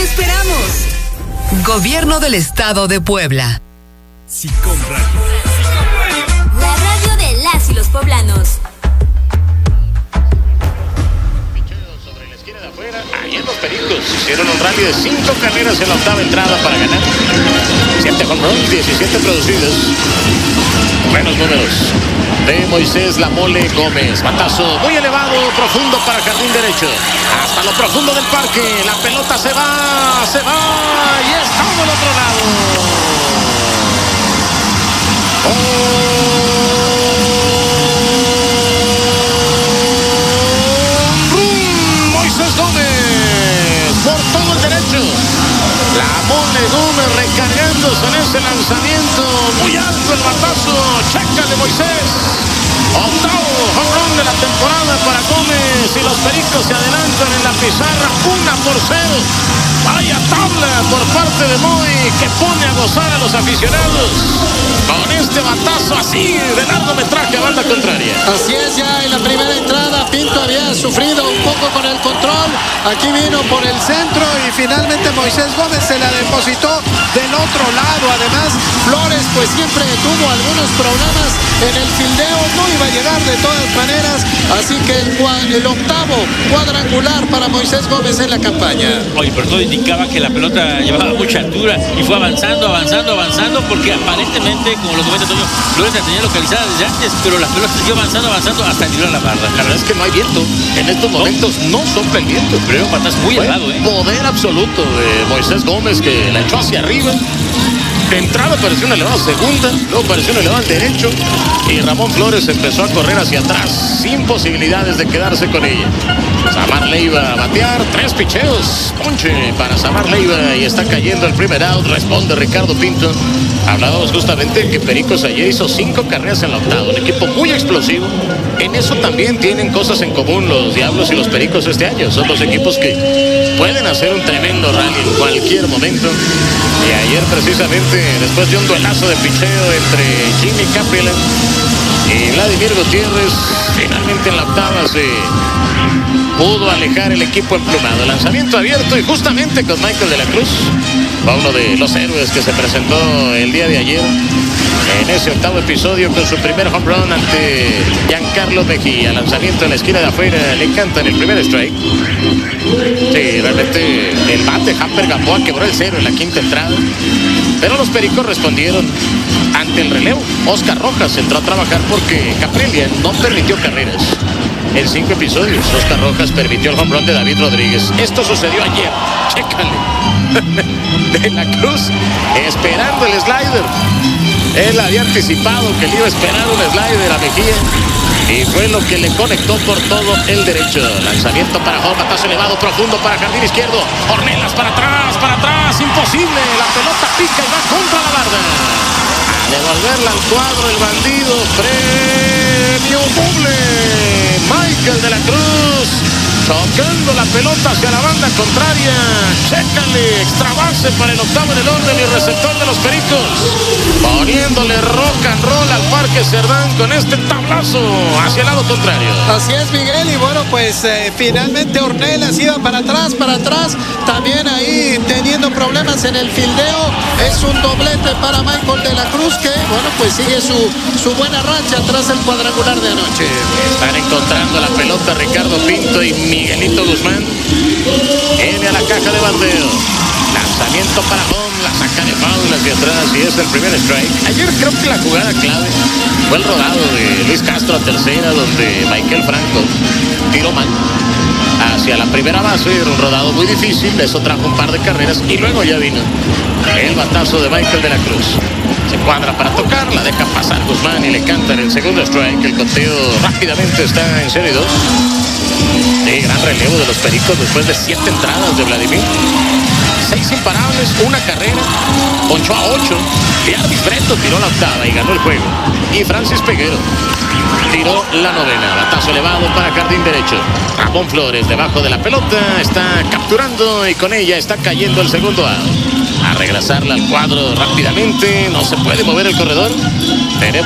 esperamos! Gobierno del Estado de Puebla. Sicom Radio. La radio de las y los poblanos. Sobre la esquina de afuera, ahí en los Pericos hicieron un rally de 5 carreras en la octava entrada para ganar. 7 home runs, 17 producidos. Buenos números de Moisés La Mole Gómez. Batazo muy elevado, profundo para jardín derecho. Hasta lo profundo del parque. La pelota se va y está del otro lado. Moisés Gómez por todo el derecho. La Mole Gómez recargándose en ese lanzamiento. Muy alto el batazo. Chécale, Moisés. Octavo home run de la temporada para Gómez y los Pericos se adelantan en la pizarra 1-0. Vaya tabla por parte de Moy que pone a gozar a los aficionados con este batazo así de largometraje a banda contraria. Así es, ya en la primera entrada Pinto había sufrido un poco con el control. Aquí vino por el centro y finalmente Moisés Gómez se la depositó del otro lado. Además, Flores pues siempre tuvo algunos problemas en el fildeo, no iba a llegar de todas maneras, así que el octavo cuadrangular para Moisés Gómez en la campaña. Oye, pero todo indicaba que la pelota llevaba mucha altura y fue avanzando, porque aparentemente, como lo comenta Toño, Flores la tenía localizada desde antes, pero la pelota siguió avanzando hasta librar la barra. La verdad es que no hay viento, en estos momentos no sopla el viento. Pero era un batazo muy elevado, Poder absoluto de Moisés Gómez que la echó hacia arriba. De entrada pareció un elevado segunda, luego pareció un elevado al derecho y Ramón Flores empezó a correr hacia atrás sin posibilidades de quedarse con ella. Samar Leiva a batear, 3 picheos, ponche para Samar Leiva y está cayendo el primer out, responde Ricardo Pinto. Hablábamos justamente que Pericos ayer hizo 5 carreras en la octava, un equipo muy explosivo. En eso también tienen cosas en común los Diablos y los Pericos este año. Son dos equipos que pueden hacer un tremendo rally en cualquier momento. Y ayer precisamente, después de un duelazo de picheo entre Jimmy Capela y Vladimir Gutiérrez, finalmente en la octava se pudo alejar el equipo emplumado. Lanzamiento abierto y justamente con Michael de la Cruz, va uno de los héroes que se presentó el día de ayer en ese octavo episodio con su primer home run ante Giancarlo Mejía. Lanzamiento en la esquina de afuera, le encanta en el primer strike. Sí, realmente el bate Hamper Gamboa quebró el 0 en la quinta entrada, pero los Pericos respondieron ante el relevo. Oscar Rojas entró a trabajar porque Caprilia no permitió carreras en 5 episodios. Oscar Rojas permitió el home run de David Rodríguez. Esto sucedió ayer, chécale. De la Cruz esperando el slider. Él había anticipado que le iba a esperar un slider a Mejía y fue lo que le conectó por todo el derecho. Lanzamiento para home, batazo elevado profundo para jardín izquierdo. Ornelas para atrás, imposible. La pelota pica y va contra la barda. A devolverla al cuadro el bandido. Premio doble. Michael de la Cruz tocando la pelota hacia la banda contraria. Chécale, extra base para el octavo en el orden y receptor de los Pericos, poniéndole rock and roll al Parque Cerdán con este tablazo hacia el lado contrario. Así es, Miguel, y bueno, pues finalmente Ornelas iba para atrás, también ahí teniendo problemas en el fildeo. Es un doblete para Michael de la Cruz que, bueno, pues sigue su buena racha tras el cuadrangular de anoche. Están encontrando la pelota Ricardo Pinto y Miguelito Guzmán. Viene a la caja de bateo. Lanzamiento para home, la saca de foul hacia atrás y es el primer strike. Ayer creo que la jugada clave fue el rodado de Luis Castro a tercera, donde Michael Franco tiró mal hacia la primera base. Era un rodado muy difícil, eso trajo un par de carreras y luego ya vino el batazo de Michael de la Cruz. Se cuadra para tocar, la deja pasar Guzmán y le cantan el segundo strike. El conteo rápidamente está en 0-2. Sí, gran relevo de los Pericos después de 7 entradas de Vladimir. 6 imparables, 1 carrera, ponchó a 8. Jarvis Brento tiró la octava y ganó el juego. Y Francis Peguero tiró la novena. Batazo elevado para jardín derecho. Ramón Flores debajo de la pelota está capturando y con ella está cayendo el segundo out. A regresarla al cuadro rápidamente, no se puede mover el corredor. Tenemos